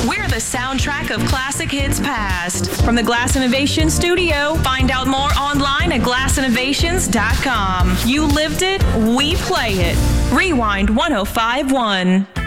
We're the soundtrack of classic hits past. From the Glass Innovation Studio, find out more online at glassinnovations.com. You lived it, we play it. Rewind 1051.